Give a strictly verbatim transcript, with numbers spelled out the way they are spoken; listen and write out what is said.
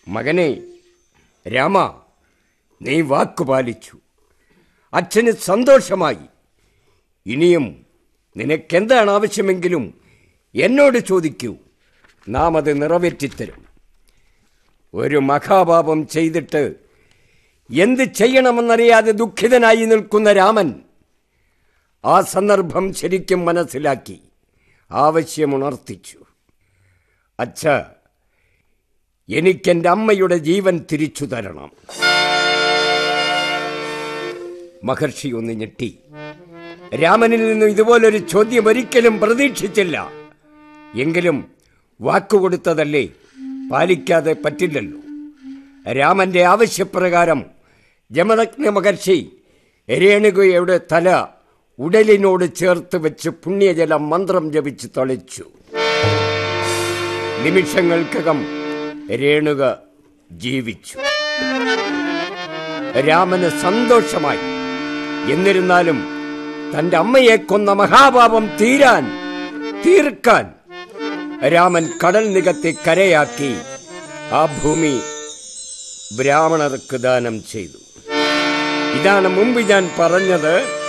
മകനെ രാമ, നീ വാക്കുപാലിച്ചു. അച്ഛന് സന്തോഷമായി. ഇനിയും നിനക്കെന്താണ് ആവശ്യമെങ്കിലും എന്നോട് ചോദിക്കൂ, നാം അത് നിറവേറ്റിത്തരും. ഒരു മഹാപാപം ചെയ്തിട്ട് എന്ത് ചെയ്യണമെന്നറിയാതെ ദുഃഖിതനായി നിൽക്കുന്ന രാമൻ ആ സന്ദർഭം ശരിക്കും മനസ്സിലാക്കി ആവശ്യമുണർത്തിച്ചു. അച്ഛ, എനിക്കെൻ്റെ അമ്മയുടെ ജീവൻ തിരിച്ചു തരണം. മഹർഷി ഒന്ന് ഞെട്ടി. രാമനിൽ നിന്നും ഇതുപോലൊരു ചോദ്യം ഒരിക്കലും പ്രതീക്ഷിച്ചില്ല. എങ്കിലും വാക്കുകൊടുത്തതല്ലേ, പാലിക്കാതെ പറ്റില്ലല്ലോ. രാമന്റെ ആവശ്യപ്രകാരം ജമദഗ്നി മഹർഷി രേണുകയുടെ തല ഉടലിനോട് ചേർത്ത് വെച്ച് പുണ്യജല മന്ത്രം ജപിച്ച് തളിച്ചു. നിമിഷങ്ങൾക്കകം രേണുക ജീവിച്ചു. രാമന് സന്തോഷമായി. എന്നിരുന്നാലും തന്റെ അമ്മയെ കൊന്ന മഹാപാപം തീരാൻ തീർക്കാൻ രാമൻ കടൽ നികത്തി കരയാക്കി ആ ഭൂമി ബ്രാഹ്മണർക്ക് ദാനം ചെയ്തു. ഇതാണ് മുമ്പ് ഞാൻ പറഞ്ഞത്.